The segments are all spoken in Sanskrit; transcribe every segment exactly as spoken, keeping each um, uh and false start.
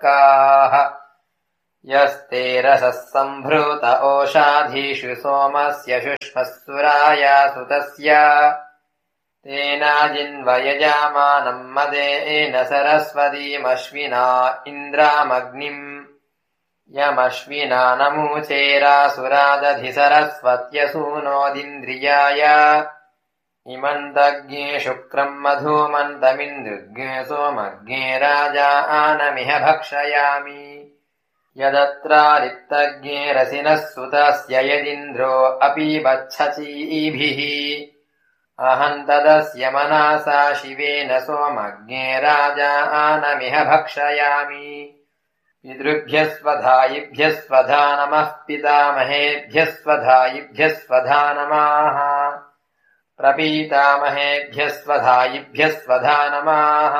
अर्काः यस्ते रसः सम्भृत ओषाधीषु सोमस्य शुष्मस्सुराया सुतस्य तेनाजिन्वयजामानम् मदेन सरस्वतीमश्विना इन्द्रामग्निम् यमश्विना नमूचेरासुरादधि सरस्वत्यसूनोदिन्द्रियाय इमन्तज्ञे शुक्रम् मधुमन्तमिन्दृग्ने सोमज्ञे राजानमिह भक्षयामि यदत्रारिक्तज्ञे रसिनः सुतस्य यदिन्द्रो अपि बच्छचीभिः अहम् तदस्य मनसा शिवेन सोमज्ञे राजानमिह भक्षयामि पितृभ्यः स्वधायिभ्यः स्वधा नमः पितामहेभ्यः स्वधायिभ्यः स्वधा नमः प्रपीतामहेभ्यः स्वधायिभ्यः स्वधा नमः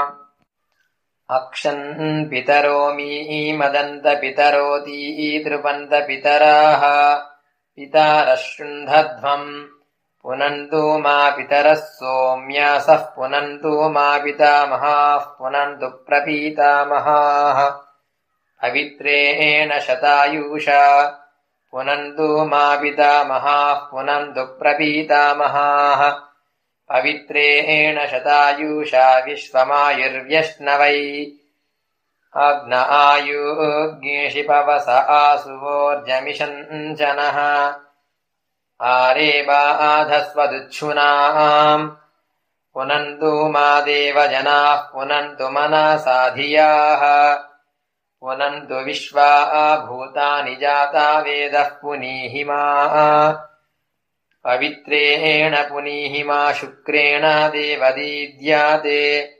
अक्षन् पितरो मीमदन्त पितरोतीतृपन्त पितराः पितारः शुण्ढध्वम् पुनन्तु मा पितरः सोम्यासः पुनन्तु मा पितामहाः पुनन्तु प्रपीतामहाः पवित्रेण शतायुषा पुनन्तु मा पितामहाः पुनन्तु प्रपीतामहाः पवित्रेण शतायुषा विश्वमायुर्व्यश्नवै अग्न आयुज्ञेषि पवस आसुवोर्जमिषञ्चनः आरेबाधस्वदुच्छुनाम् पुनन्तु मा देवजनाः पुनन्तु मनसा धियाः पुनन्तु विश्वा भूतानि जाता वेदः पुनीहि मा पवित्रेण पुनीहि मा शुक्रेण देवदीद्याते